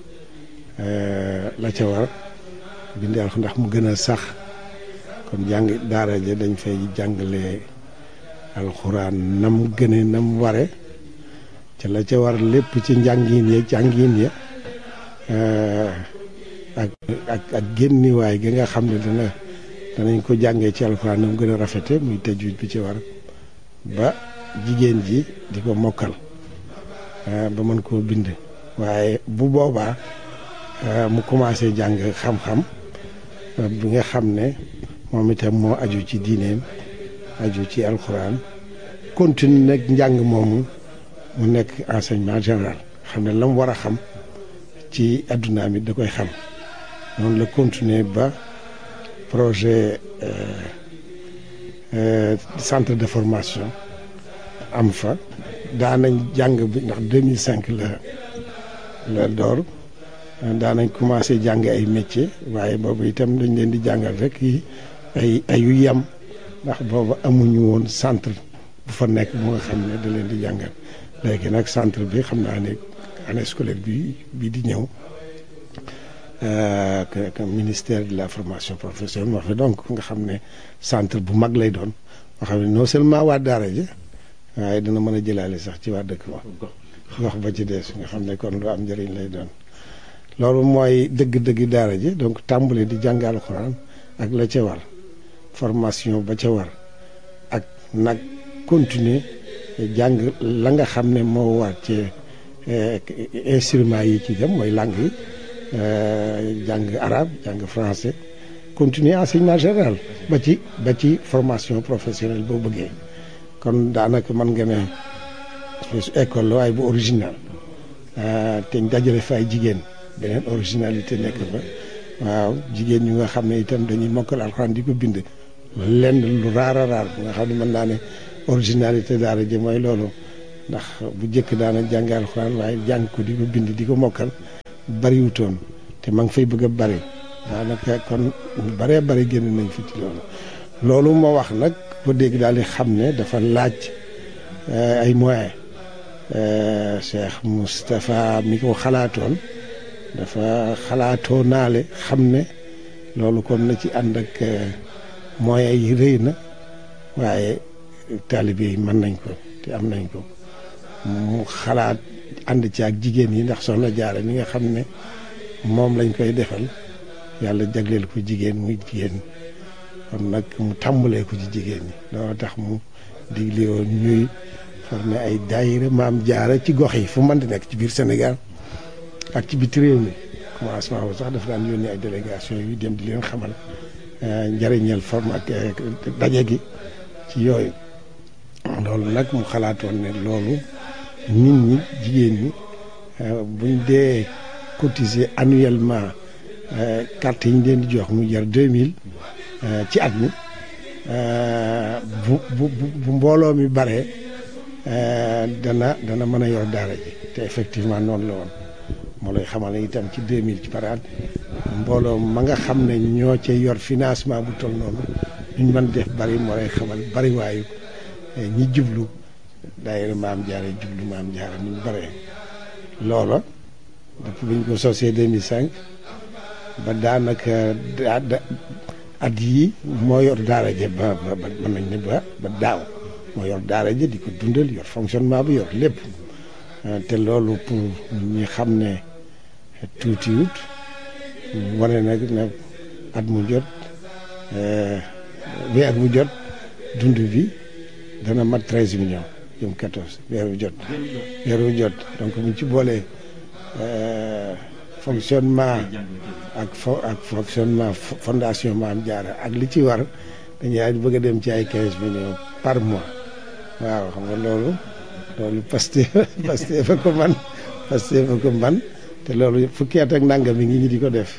Speaker 10: la ca war bind alxuraan ndax mu gën a sax kon jàng daara ja dañ fay jàngale alxuraan nam gëne nam ware ca la ca war lépp ci njàngin ya jàngin ya ak ak ak génniwaay gi nga xam ne dana danañ ko jàngee ci alxuraan nam gën a rafete muy tajwid bi ci war ba jigéen ji di ko mokkal ba mën koo bind waaye bu boobaa mu commencé jàng xam-xam bi nga xam ne moom itam moo aju ci diineem aju ci alxuraan continue nag njàng moomu mu nekk enseignement général xam ne la mu war a xam ci addunaam it da koy xam noonu la continuer ba projet centre de formation am fa daanañ jàng bi ndax deux mille cinq la la door daanañ commencé jàng ay métier waaye boobu itam dañ leen di jàngal rek yi ay ayu yam ndax boobu amuñu woon centre bu fa nekk bu nga xam ne da leen di jàngal léegi nag centre bi xam naa ne année scolaire bi bii di ñëw que ministère de la formation professionnelle moo fa donc nga xam ne centre bu mag lay doon nga xam ne non seulement waa daara ji waaye dina mën a jëlaale sax ci waa dëkk ba gox ba ci des nga xam ne kon lu am njëriñ lay doon loolu mooy dëgg-dëgg daara ji donc tàmbale di jàng alxuraan ak la ca war formation ba ca war ak nag continuer jàng la nga xam ne moo war ci instruments yi ci dem mooy langue yi jàng arabe jàng français continuer enseignement général ba ci ba ci formation professionnelle boo bëggee kon daanaka mën nga ne école la waaye bu original te ñu dajale fa ay jigéen beneen originalité nekk fa waaw jigéen ñu nga xam ne itam dañuy mokkal alxuraan di ko bind lenn lu raar a raar bu nga xam ne mën naa ne originalité daara ji mooy loolu ndax bu njëkk daana jàng alxuraan waaye jàng ko di ko bind di ko mokkal bariwutoon te ma ngi fay bëgg a bari daanaka kon baree bari génn nañ fi ci loolu loolu moo wax nag ko dégg daal di xam ne dafa laaj ay moyens Cheikh Moustapha mi ko xalaatoon dafa xalaatoo naale xam ne loolu kon na ci ànd ak moyens yi rëy na waaye taalibe yi mën nañ ko te am nañ ko mu xalaat ànd ci ak jigéen yi ndax soxna Jaara mi nga xam ne moom lañ koy defal yàlla jagleel ko jigéen muy jigéen kon nag mu tàmbalee ko ci jigéen ñi loolu tax mu digle woon ñuy formé ay daayira maam jaara ci gox yi fu mën di nekk ci biir Sénégal ak ci biti réew mi commencement bu sax dafa daan yónnee ay délégation yu dem di leen xamal njëriñal forme ak daje gi ci yooyu loolu nag mu xalaatoon ne loolu nit ñi jigéen ñi buñ dee cotiser annuellement carte yi ñu leen di jox mu jar deux mille ci at mi bu bu bu mbooloo mi bare dana dana mën a yor daara ji te effectivement noonu la woon moo lay xamal ne itam ci deux mille ci par at mbooloo ma nga xam ne ñoo cay yor financement bu toll noonu duñ mën def bari moo lay xamal bari waayu ñi jublu daayira maam jaara jublu maam jaara ni ñu bare loola depuis bi ñu ko sosee deux mille cinq ba daanaka at yi moo yor daara ja ba ba mën nañ ne ba ba daaw moo yor daara ja di ko dundal yor fonctionnement bi yor lépp te loolu pour ñi xam ne tuutiwut wane nag na at mu jot weer bu jot dund bi dana mat treize millions jëm quatorze weer bu jot weer bu jot donc buñ ci boolee fonctionnement ak fo ak fonctionnement fondation Maam Jaara ak li ci war dañuy bëgg a dem ci ay quinze millions par mois waaw xam nga loolu loolu Pastef Pastef fa ko man Pastef fa ko man te loolu fukki at ak nangam mi ngi ñi di ko def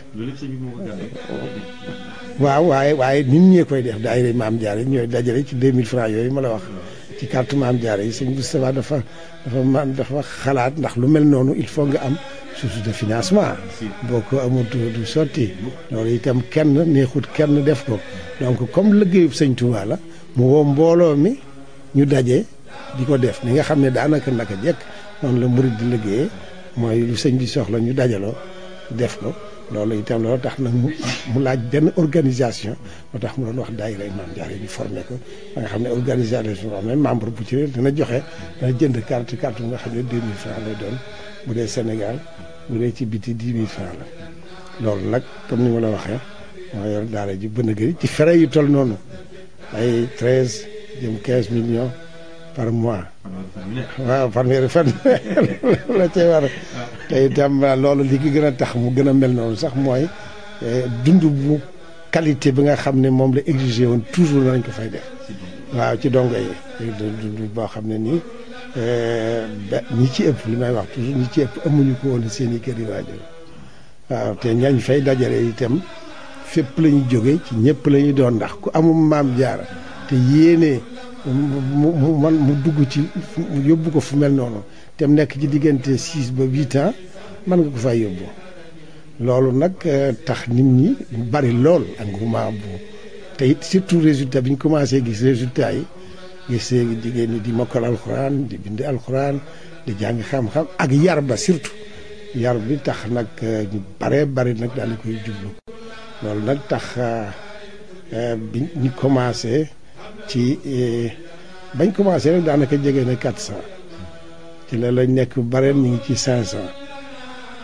Speaker 10: waaw waaye waaye nit ñee koy def daayira Maam Jaara yi ñooy dajale ci deux mille francs yooyu ma la wax ci carte Maam Jaara yi sëñ Moustapha dafa dafa man dafa xalaat ndax lu mel noonu il faut nga am source de financement boo ko amul du sotti loolu itam kenn neexut kenn def ko donc comme liggéeyub sëñ Touba la mu woo mbooloo mi ñu daje di ko def ni nga xam ne daanaka naka jekk noonu la murid di liggéeyee mooy lu sëñ bi soxla ñu dajaloo def ko loolu itam loolu tax nag mu mu laaj benn organisation moo tax mu doon wax daayira Maam Jaara yi ñu formé ko ba nga xam ne organisation boo xam ne membre bu ci dina joxe dana jënd carte carte bu nga xam ne deux mille francs lay doon bu dee Sénégal bu dee ci biti dix mille francs la loolu nag comme ni ma la waxee moo yor daara ji bën a gëri ci frais yu toll noonu ay treize jëm quinze millions par mois waaw fanweeri fan la cay war te itam loolu li ki gën a tax mu gën a mel noonu sax mooy dund bu qualité bi nga xam ne moom la exigé woon toujours nañ ko fay def waaw ci dongo yi dund boo xam ne nii ba ñi ci ëpp li may wax toujours ñi ci ëpp amuñu ko woon seen i kër yi waajur waaw te ñañ fay dajale itam fépp la ñu jóge ci ñëpp la ñu doon ndax ku amul Maam Jaara te yéene mu mu man mu dugg ci yóbbu ko fu mel noonu te mu nekk ci diggante six ba huit ans mën nga ko fay yóbbu loolu nag tax nit ñi bari lool engouement bu te it surtout résultat bi ñu commencé gis résultat yi gis jigéen ñi di mokkal alxuraan di bind alxuraan di jàng xam-xam ak yar ba surtout yar bi tax nag ñu bare bari nag daal di koy jublu loolu nag tax bi ñu commencé ci bañ commencé rek daanaka jege na quatre cent ci la lañ nekk bare ñu ngi ci cinq cent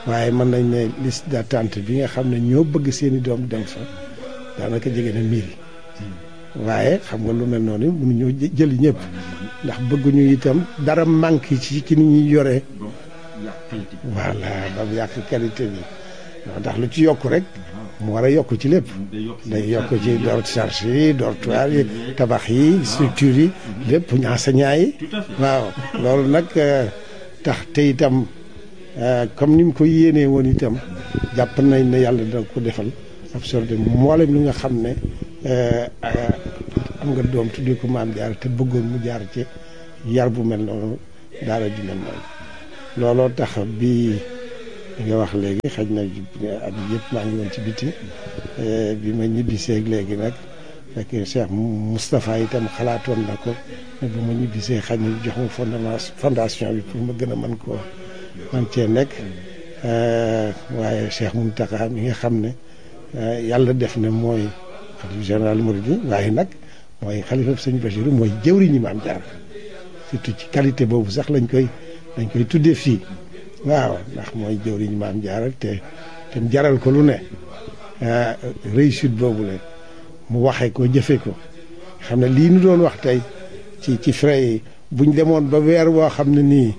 Speaker 10: waaye mën nañ ne liste d'attente bi nga xam ne ñoo bëgg seeni doom dem fa daanaka jege na mille waaye xam nga lu mel noonu mënuñoo jëli ñëpp ndax bëgguñu itam dara manque ci ci ni ñuy yoree voilà ba mu yàq qualité bi ndax lu ci yokk rek mu war a yokk ci lépp day yokk ci door charge yi dortoir yi tabax yi structure yi lépp enseignants yi waaw loolu nag tax te itam comme ni mu ko yéenee woon itam jàpp nañ ne yàlla dina ko defal absorbé mboolem li nga xam ne am nga doom tuddee ko maam jaar te bëggoon mu jaar ci yar bu mel noonu daara ju mel noonu looloo tax bi nga wax léegi xaj na at yëpp maa ngi woon ci biti bi ma ñibbisee léegi nag fekk Cheikh Moustapha itam xalaatoon na ko ne bu ma ñibbisee xaj na jox ma fondation fondation bi pour ma gën a mën koo man cee nekk waaye Cheikh Mountakha mi nga xam ne yàlla def na mooy xalifa général Mouride waaye nag mooy xalifa sëñ Bachir mooy jëwriñu Maam Jaara surtout ci qualité boobu sax lañ koy lañ koy tuddee fii waaw ndax mooy jëwriñu Maam Jaara te te jaral ko lu ne réussite boobu la mu waxee ko jëfee ko xam ne lii nu doon wax tey ci ci frais yi buñ demoon ba weer woo xam ne nii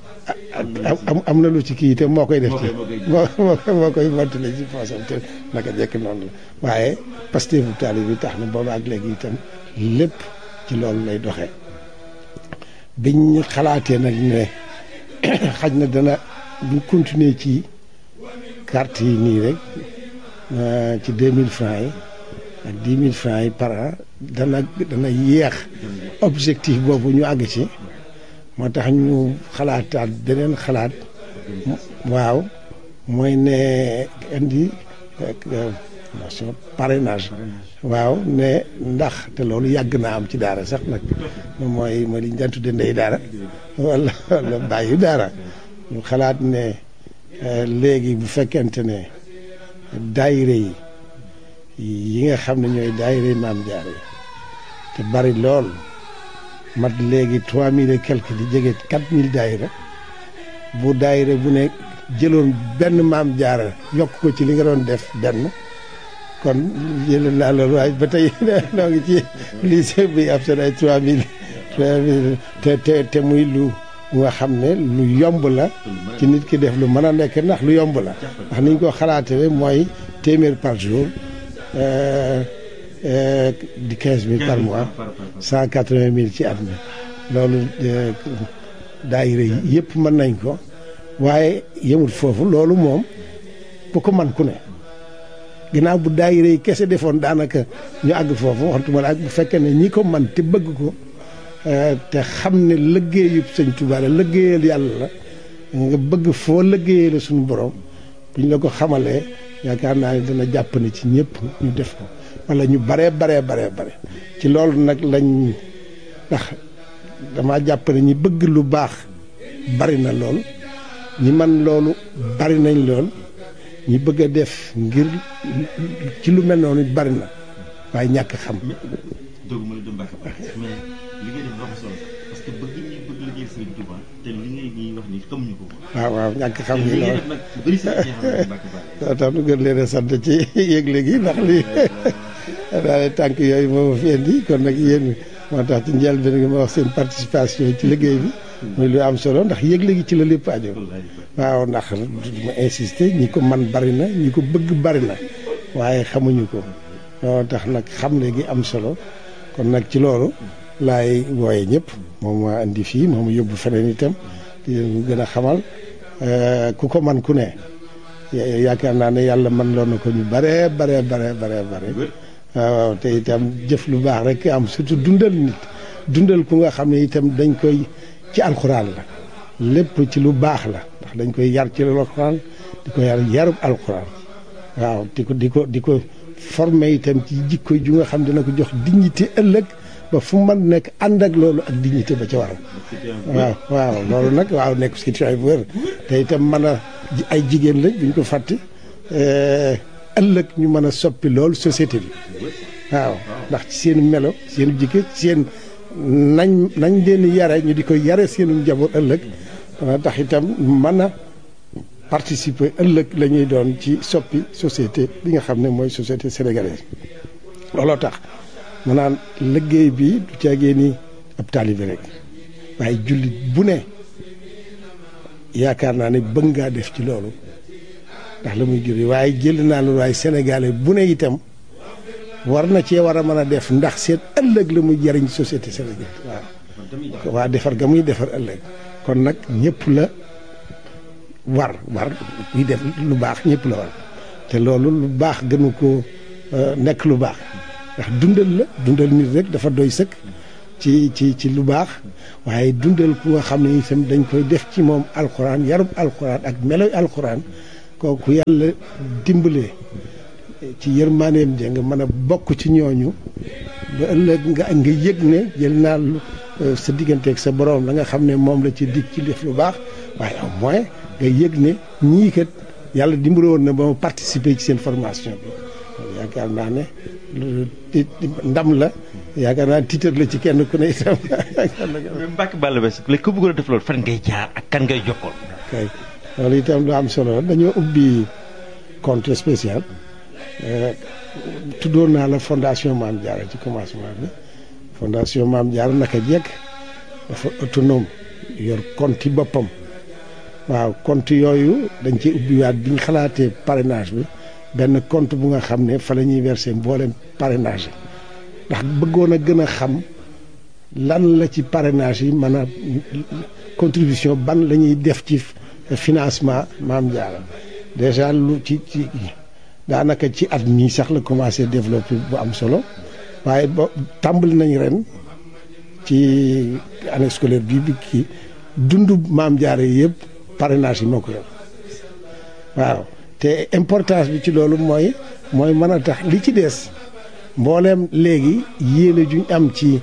Speaker 10: am am na lu ci kii te moo koy def ci moo moo koy mottali ci poosam te naka jekk noonu la waaye Pastef bu taali bi tax na booba ak léegi itam lépp ci loolu lay doxee biñ xalaatee nag ne xaj na dana bu continuer ci carte yi nii rek ci deux mille francs yi ak dix mille francs yi par an dana dana yéex objectif boobu ñu àgg ci moo tax ñu xalaataat beneen xalaat waaw mooy ne indi nation parrainage waaw ne ndax te loolu yàgg naa am ci daara sax nag mooy mooy li ñu daan tudde ndey daara wala wala bàyyi daara ñu xalaat ne léegi bu fekkente ne daayira yi yi nga xam ne ñooy daayira yi Maam Jaara yi te bari lool mat léegi trois mille et quelque di jege quatre mille daayira bu daayira bu ne jëloon benn Maam Jaara yokk ko ci li nga doon def benn kon jëloon naa loolu waaye ba tey noo ngi ci lycée bi ab seen ay trois mille trois mille te te te muy lu nga xam ne lu yomb la ci nit ki def lu mën a nekk ndax lu yomb la ndax niñ ko xalaatee mooy téeméer par jour di quinze mille par mois cent quatre-vingt mille ci at mi loolu daayira yi yëpp mën nañ ko waaye yemul foofu loolu moom bu ko man ku ne ginnaaw bu daayira yi kese defoon daanaka ñu àgg foofu waxtuma la ak bu fekkee ne ñi ko man te bëgg ko te xam ne liggéeyu Sëñ Tuubaa la liggéeyal yàlla la nga bëgg foo liggéeyee la suñu borom buñ la ko xamalee yaakaar naa ne dana jàpp ne ci ñëpp ñu def ko wala ñu baree baree baree bare ci loolu nag lañ ndax dama jàpp ne ñi bëgg lu baax bari na lool ñi man loolu bari nañ lool ñi bëgg a def ngir ci lu mel noonu bari na waaye ñàkk xam.
Speaker 9: doogu ma la dem Mbacke mais li ngay def dafa solo parce que bëgg ñi bëgg liggéey Sëriñ Tuubaa te li ngay ñuy wax ni xamuñu ko.
Speaker 10: waaw waaw ñàkk xam gi lool
Speaker 9: nag bëri sa xam Mbacke
Speaker 10: Ba. tax nu gën leen a sant ci yëgle gi ndax lii daal tànk yooyu moo ma fi indi kon nag yéen moo tax ci njëlbéen gi ma wax seen participation ci liggéey bi. muy lu am solo ndax yëgle gi ci la lépp aajo. waaw ndax ma insister ñi ko man bari na ñi ko bëgg bari na waaye xamuñu ko moo tax nag xamle gi am solo. kon nag ci loolu laay wooye ñëpp moom maa indi fii moom yóbbu feneen itam di leen gën a xamal ku ko man ku ne yaakaar naa ne yàlla man loon na ko ñu bare bare bare bare bare waaw te itam jëf lu baax rek am surtout dundal nit dundal ku nga xam ne itam dañ koy ci alxuraan la lépp ci lu baax la ndax dañ koy yar ci alxuraan di ko yar yarub alxuraan waaw di ko di ko di ko formé itam ci jikko ju nga xam dina ko jox dignité ëllëg ba fu man nekk ànd ak loolu ak dignité ba ca waral waaw waaw loolu nag waaw nekk situation bu wér te itam mën a ay jigéen lañ buñ ko fàtte ëllëg ñu mën a soppi loolu société bi waaw ndax ci seen melo seen jikko seen nañ nañ leen yare ñu di ko yare seenu njaboot ëllëg dana tax itam mën a participer ëllëg la ñuy doon ci soppi société bi nga xam ne mooy société sénégalaise. looloo tax ma naan liggéey bi du caagee ni ab taalibe rek waaye jullit bu ne yaakaar naa ne bëgg ngaa def ci loolu ndax la muy juri waaye jël naa loolu waaye sénégalais bu ne itam war na cee war a mën a def ndax seen ëllëg la muy jariñ société sénégalaise waaw waa defar ga muy defar ëllëg kon nag ñëpp la war war ñuy def lu baax ñëpp la war te loolu lu baax gënu ko nekk lu baax ndax dundal la dundal nit rek dafa doy sëkk ci ci ci lu baax waaye dundal ku nga xam ne itam dañ koy def ci moom alxuraan yarub alxuraan ak meloy alxuraan kooku yàlla dimbalee ci yërmaaneem ja nga mën a bokk ci ñooñu ba ëllëg nga nga yëg ne jël naa sa digganteeg sa borom la nga xam ne moom la ci dig ci def lu baax waaye au moins nga yëg ne ñii kat yàlla dimbale woon na ba ma participer ci seen formation bi yaakaar naa ne ndam la yaakaar naa tiitar la ci kenn ku ne itam.
Speaker 9: mais Mbacke Balla Basse léegi ku bëggoon a def loolu fan ngay jaar ak kan ngay jokkoon.
Speaker 10: kay loolu itam lu am solo dañoo ubbi compte spécial tuddoon naa la fondation Mame Diarra ci commencement bi fondation Mame Diarra naka jekk dafa autonome yor compte boppam waaw compte yooyu dañ ci ubbiwaat bi ñu xalaatee parrainage bi. benn compte bu nga xam ne fa la ñuy verser mboolem parrainage ndax bëggoon a gën a xam lan la ci parrainage yi mën a contribution ban la ñuy def ci financement Mame Diarra déjà lu ci ci daanaka ci at mii sax la commencé développer bu am solo waaye ba tàmbali nañ ren ci année scolaire bii bi kii dundu Mame Diarra yi yëpp parrainage yi moo ko yor waaw. te importance bi ci loolu mooy mooy mën a tax li ci des mbooleem léegi yéene juñ am ci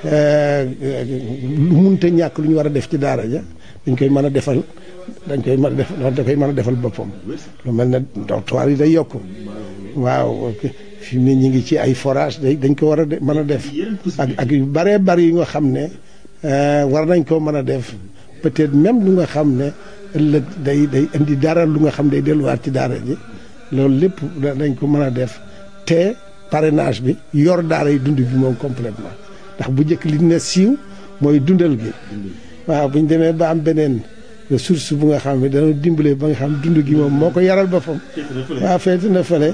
Speaker 10: lu munta ñàkk lu ñu war a def ci daara ja dañ koy mën a defal dañ koy mën a def da koy mën a defal boppam lu mel ne dortoir yi day yokk waaw fi mu ne ñi ngi ci ay forage day dañ ko war a mën a def ak ak yu bëree bëri yu nga xam ne war nañ koo mën a def peut-être même lu nga xam ne ëllëg day day indi dara lu nga xam day delluwaat ci daara ji loolu lépp dañ ko mën a def te parrainage bi yor daara yi dund bi moom complètement ndax bu njëkk li ne siiw mooy dundal gi waaw bu ñu demee ba am beneen ressource bu nga xam ne dana dimbale ba nga xam dund gi moom moo ko yaral boppam waaw feeti na fële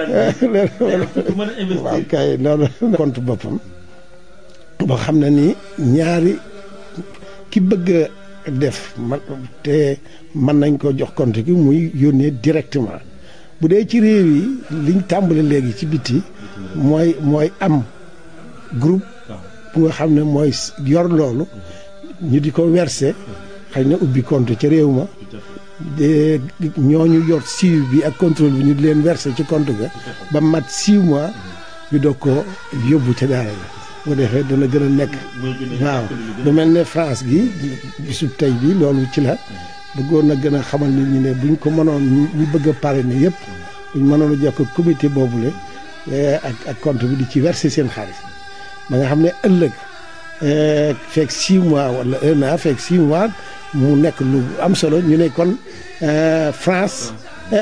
Speaker 10: waaw kay loolu compte boppam boo xam ne ni ñaari ki bëgg def man te mën nañ ko jox compte gi muy yónnee directement bu dee ci réew yi liñ tàmbali léegi ci biti mooy mooy am groupe bu nga xam ne mooy yor loolu ñu di ko verser xëy na ubbi compte ca réew ma de ñooñu yor suivi bi ak contrôle bi ñu di leen verser ci compte ga ba mat six mois ñu doog ko yóbbu ca daara la bu defee dana gën a nekk waaw lu mel ne France gi bisu tey bi loolu ci la bëggoon na gën a xamal nit ñi ne buñ ko mënoon ñu bëgg a parrainer yëpp buñ mënoon a jokk comité boobule ak ak compte bi di ci verser seen xaalis ba nga xam ne ëllëg fekk six mois wala un an fekk six mois mu nekk lu am solo ñu ne kon France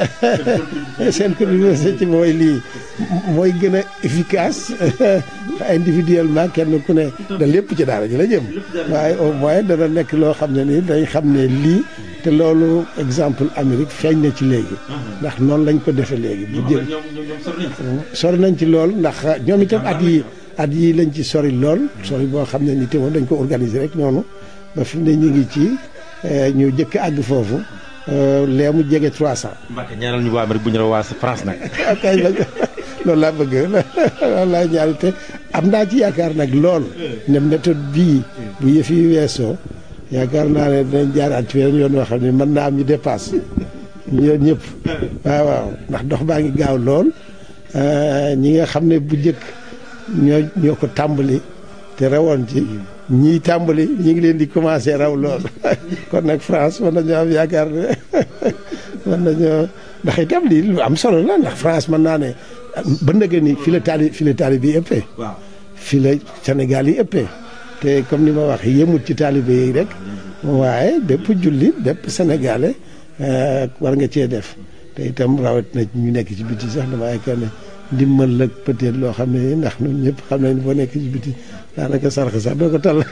Speaker 10: seen contribution ci mooy lii mooy gën a efficace individuellement kenn ku ne da lépp ci daara ji la jëm waaye au moins dana nekk loo xam ne ni dañ xam ne lii te loolu exemple Amérique feeñ na ci léegi ndax noonu lañ ko defee léegi bu jël sori nañ ci lool ndax ñoom itam at yi at yi lañ ci sori lool sori boo xam ne ni te woon dañ ko organiser rek noonu ba fi mu ne ñu ngi ci ñu jëkk àgg foofu lee mu jege trois cent.
Speaker 9: Mbacke ñaanal ñu waa Amérique bu ñu la waa France nag.
Speaker 10: kay loolu laa bëgg loolu laa ñaari te am naa ci yaakaar nag lool ne méthode bii bu yëf yi weesoo yaakaar naa ne dinañ jaaraat ci weneen yoon yoo xam ne mën naa am ñu dépasse ñu yoon ñëpp waaw waaw ndax dox baa ngi gaaw lool ñi nga xam ne bu njëkk ñoo ñoo ko tàmbali te rawoon ci ñii tàmbali ñi ngi leen di commencé raw lool kon nag France mën nañoo am yaakaar ne mën nañoo ndax itam lii lu am solo la ndax France mën naa ne ba ndëgë ni fi la taali fi la taali bi ëppee fi la Sénégal yi ëppee te comme ni ma wax yëmut ci taalibe yi rek waaye bépp jullit bépp sénégalais war nga cee def te itam rawat na ñu nekk ci biti sax dama yaakaar ne ndimbal la peut-être loo xam ne ndax ñun ñëpp xam nañ boo nekk ci biti daanaka sarx sax doo ko tal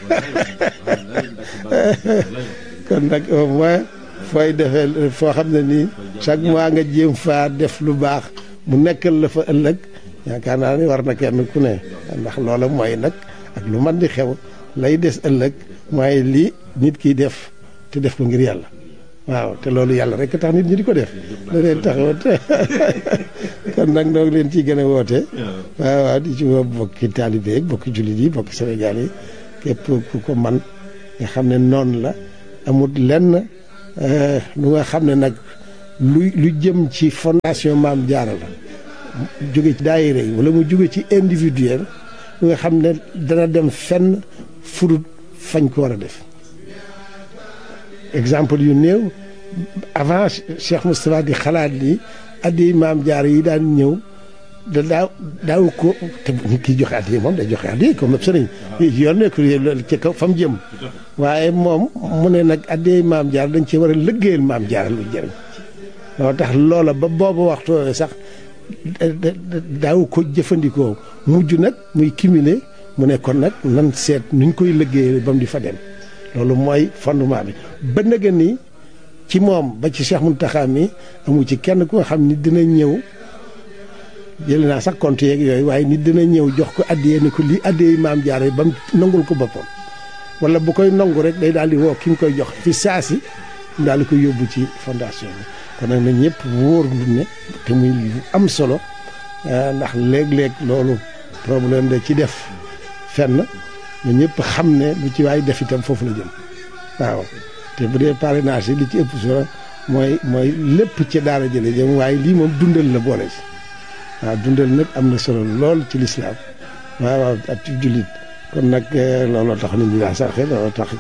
Speaker 10: kon nag au moins fooy defee foo xam ne nii chaque mois nga jéem faa def lu baax mu nekkal la fa ëllëg yaakaar naa ni war na kenn ku ne ndax loola mooy nag ak lu man di xew lay des ëllëg mooy lii nit kiy def te def ko ngir yàlla waaw te loolu yàlla rek tax nit ñi di ko def da leen taxawat kon nag noo ngi leen ciy gën a woote waaw waaw di ci woo bokki taalibe yi bokki jullit yi bokki Sénégal yi képp ku ko man nga xam ne noonu la amul lenn lu nga xam ne nag lu lu jëm ci fondation Maam Jaara la jóge ci daayira yi wala mu jóge ci individuel lu nga xam ne dana dem fenn furut fañ ko war a def exemple yu néew avant Cheikh Moustapha di xalaat ni addi Maam Jaara yi daan ñëw da daaw daaw ko te nit ki joxe addi moom day joxe addi comme sëriñ yoon ne ko ci kaw fa mu jëm waaye moom mu ne nag addi Maam Jaara dañ ci war a liggéeyal Maam Jaara lu jëriñ loo tax loola ba boobu waxtu sax daaw ko jëfandikoo mujj nag muy cumuler mu ne kon nag nan seet nuñ koy liggéeyal ba mu di fa dem loolu mooy fondement bi ba nëgën ni ci moom ba ci Cheikh Mountakha mi amu ci kenn ku nga xam ni dina ñëw jël naa sax compte yeeg yooyu waaye nit dina ñëw jox ko addiyee ni ko lii addiyee Maam Jaara ba mu nangul ko boppam wala bu koy nangu rek day daal di woo ki nga koy jox fi saasi daal di ko yóbbu ci fondation bi kon nag na ñëpp wóor lu ne te muy lu am solo ndax léeg-léeg loolu problème da ci def fenn ñu ñëpp xam ne lu ci waay def itam foofu la jëm waaw te bu dee parrainage yi li ci ëpp solo mooy mooy lépp ci daara jële jëm waaye lii moom dundal la boole ci waaw dundal nag am na solo lool ci lislaam waaw waaw ak ci jullit kon nag looloo tax nit ñi daa sarxe looloo tax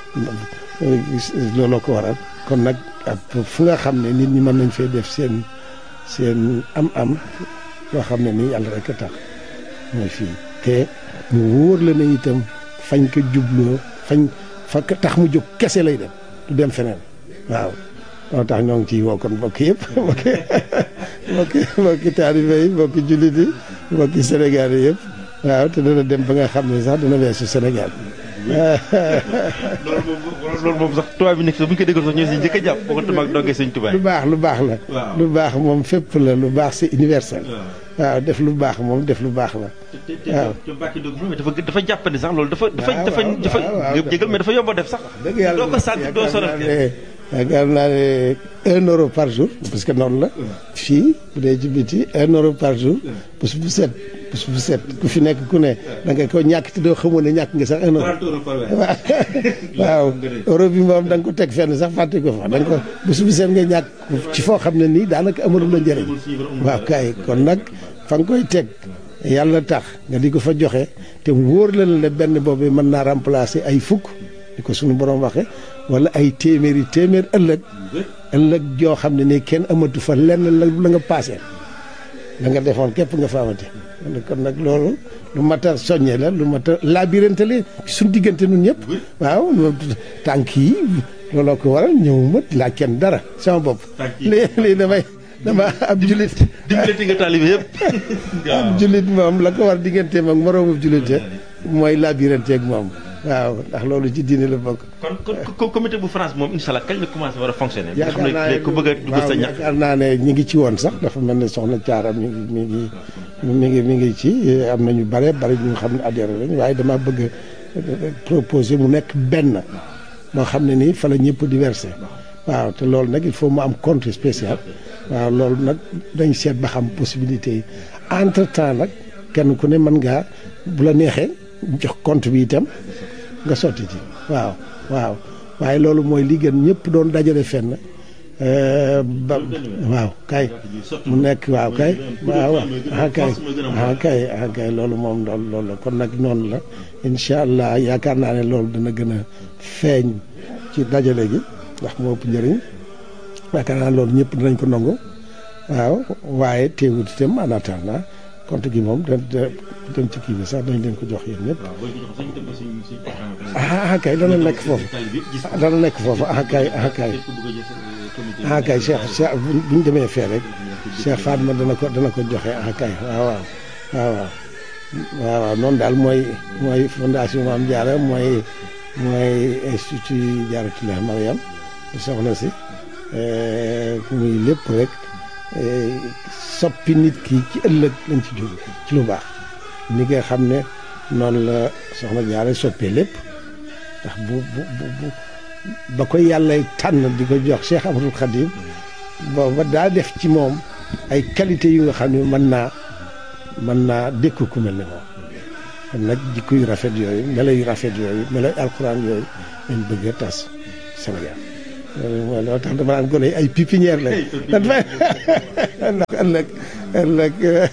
Speaker 10: looloo ko waral kon nag fu nga xam ne nit ñi mën nañ fee def seen seen am-am loo xam ne nii yàlla rek a tax mooy fii te mu wóor la ne itam fañ ko jubloo fañ fa tax mu jóg kese lay dem du dem feneen waaw moo tax ñoo ngi ciy woo kon mbokk yëpp mbokki mbokki mbokki taalibe yi mbokki jullit yi mbokki Sénégal yi yëpp waaw te dana dem ba nga xam ne sax dana weesu Sénégal
Speaker 9: loolu moom loolu moom sax tubaab bi nekk sax bu ñu ko déggoon sax ñoo si njëkk a jàpp boo ko tam ak doggee sëñ tubaab
Speaker 10: lu baax lu baax la lu baax moom fépp la lu baax c'est universel waaw def lu baax moom def lu baax la waaw
Speaker 9: te Mbacke Ndiob dafa dafa jàppandi sax loolu dafa dafa dafa dafa jégal mais dafa yomb a def sax
Speaker 10: dëgg yàlla
Speaker 9: doo ko sant doo sonal
Speaker 10: yaakaar naa ne un euro par jour parce que noonu la fii bu dee ci biti un euro par jour bés bu set bés bu set ku fi nekk ku ne da nga ko ñàkk te doo xamoon ne ñàkk nga sax un euro waaw euro bi moom da nga ko teg fenn sax fàtte ko fa da nga ko bés bu set nga ñàkk ci foo xam ne nii daanaka amalul la njëriñ waaw kay kon nag fa nga koy teg yàlla tax nga di ko fa joxe te wóor la ne benn boobu mën naa remplacer ay fukk di ko suñu borom waxe wala ay téeméeri téeméer ëllëg ëllëg joo xam ne ni kenn amatu fa lenn la la nga paasee la nga defoon képp nga fa amati kon nag loolu lu mat a soññee la lu mat a labirante la suñu diggante nun ñëpp waaw tànk yi looloo ko waral ñëwuma laaj kenn dara sama bopp lii lii damay dama ab jullit
Speaker 9: dimbalati nga taalibe yëpp
Speaker 10: ab jullit moom la ko war digganteem ak moroomu jullit mooy labirante ak moom waaw ndax loolu ci diine la bokk.
Speaker 9: kon kon comité bu France moom incha allah kañ la commencé war a fonctionner. yaakaar naa ne ku bëgg a dugg sa ñax.
Speaker 10: yaakaar naa ne ñi ngi ci woon sax dafa mel ne soxna Thiara mi ngi mi ngi mi ngi mi ngi ci am na ñu bare bari ñu xam ne adhéré lañ waaye dama bëgg a proposer mu nekk benn moo xam ne nii fa la ñëpp di versé waaw te loolu nag il faut mu am compte spécial waaw loolu nag dañ seet ba xam possibilité yi entre temps nag kenn ku ne mën ngaa bu la neexee jox compte bi itam. nga sotti ci waaw waaw waaye loolu mooy li gën ñëpp doon dajale fenn ba waaw kay mu nekk waaw kay waaw ah kay ah kay ah kay loolu moom loolu loolu la kon nag noonu la incha allah yaakaar naa ne loolu dana gën a feeñ ci dajale gi ndax moo ëpp njëriñ yaakaar naa loolu ñëpp dinañ ko nangu waaw waaye teewut itam en attendant compte gi moom da dem ci kii bi sax dañ leen ko jox yéen ñëpp ah kay dana nekk foofu dana nekk foofu ah kay ah kay ah kay Cheikh Cheikh bu ñu demee fee rek Cheikh Fatma dana ko dana ko joxe ah kay waaw waaw waaw waaw waaw waaw noonu daal mooy mooy fondation Maam Jaara mooy mooy institut Jaaratullahi Mariam soxna si muy lépp rek soppi nit ki ci ëllëg lañ ci jóg ci lu baax ni nga xam ne noonu la soxna Jaara soppee lépp ndax bu bu bu ba ko yàlla tànn di ko jox Cheikh Ahmadul Khadim booba daa def ci moom ay qualité yu nga xam ne mën naa mën naa dékku ku mel ne moom kon nag jikko yu rafet yooyu melo yu rafet yooyu melo alxuraan yooyu lañ bëgg a tas Sénégal loolu loo tax dama naan gone ay pépinière lañ ndax ëllëg ëllëg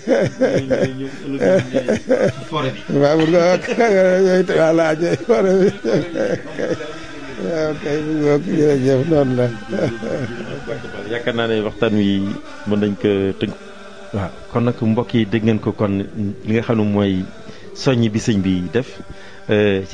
Speaker 10: waaw bu nga yooyu voilà ñooy forêt bi waaw kay bu nga jërëjëf noonu la
Speaker 9: yaakaar naa ne waxtaan wi mën nañ ko tënk. waaw kon nag mbokk yi dégg ngeen ko kon li nga xam ne mooy soññ bi sëñ bi def